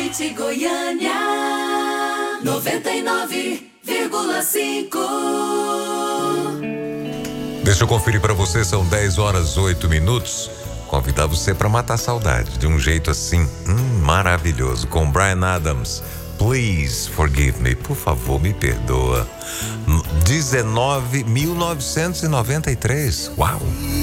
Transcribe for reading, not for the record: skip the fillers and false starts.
Rede Goiânia 99,5. Deixa eu conferir pra você, são 10h08. Convidar você pra matar a saudade de um jeito assim, maravilhoso, com Bryan Adams. Please forgive me, por favor, me perdoa. 1993. Uau!